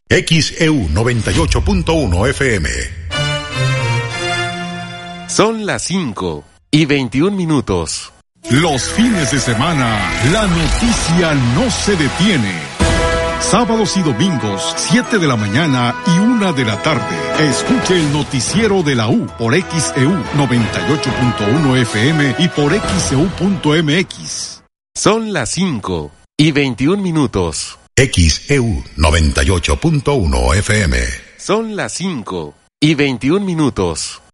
XEU 98.1 FM. Son las 5:21. Los fines de semana, la noticia no se detiene. Sábados y domingos, 7 de la mañana y 1 de la tarde. Escuche el noticiero de la U por XEU 98.1 FM y por XEU.mx. Son las 5:21. XEU 98.1 FM. Son las 5:21.